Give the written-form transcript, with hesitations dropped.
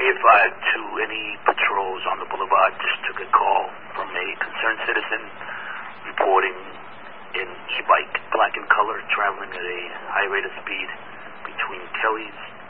Be advised to any patrols on the boulevard. Just took a call from a concerned citizen reporting an e-bike, black in color, traveling at a high rate of speed between Kelly's